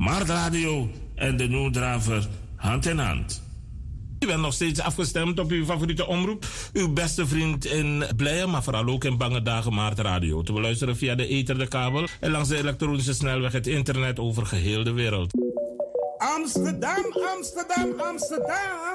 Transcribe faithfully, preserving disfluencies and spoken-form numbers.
Maart Radio en de Noordraver hand in hand. U bent nog steeds afgestemd op uw favoriete omroep. Uw beste vriend in blije, maar vooral ook in bange dagen Maart Radio. Te beluisteren via de ether, de kabel en langs de elektronische snelweg het internet over geheel de wereld. Amsterdam, Amsterdam, Amsterdam.